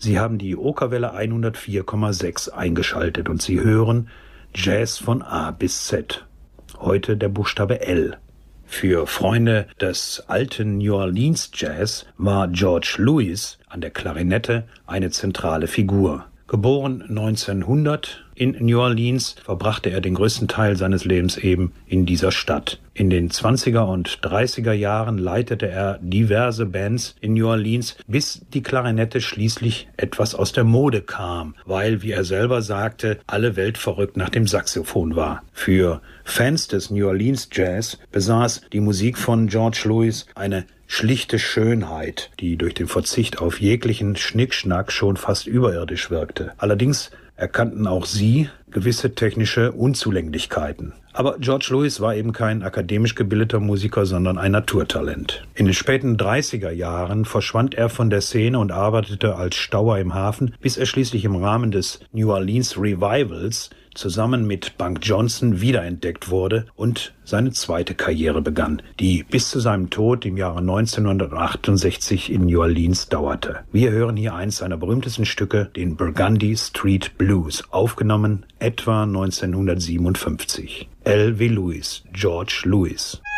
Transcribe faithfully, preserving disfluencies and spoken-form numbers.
Sie haben die Okerwelle hundertvier Komma sechs eingeschaltet und Sie hören Jazz von A bis Z. Heute der Buchstabe L. Für Freunde des alten New Orleans Jazz war George Lewis an der Klarinette eine zentrale Figur. Geboren neunzehnhundert in New Orleans, verbrachte er den größten Teil seines Lebens eben in dieser Stadt. In den zwanziger und dreißiger Jahren leitete er diverse Bands in New Orleans, bis die Klarinette schließlich etwas aus der Mode kam, weil, wie er selber sagte, alle Welt verrückt nach dem Saxophon war. Für Fans des New Orleans Jazz besaß die Musik von George Lewis eine schlichte Schönheit, die durch den Verzicht auf jeglichen Schnickschnack schon fast überirdisch wirkte. Allerdings erkannten auch sie gewisse technische Unzulänglichkeiten. Aber George Lewis war eben kein akademisch gebildeter Musiker, sondern ein Naturtalent. In den späten dreißiger Jahren verschwand er von der Szene und arbeitete als Stauer im Hafen, bis er schließlich im Rahmen des New Orleans Revivals zusammen mit Bunk Johnson wiederentdeckt wurde und seine zweite Karriere begann, die bis zu seinem Tod im Jahre neunzehnhundertachtundsechzig in New Orleans dauerte. Wir hören hier eins seiner berühmtesten Stücke, den Burgundy Street Blues, aufgenommen etwa neunzehnhundertsiebenundfünfzig. L wie Lewis, George Lewis.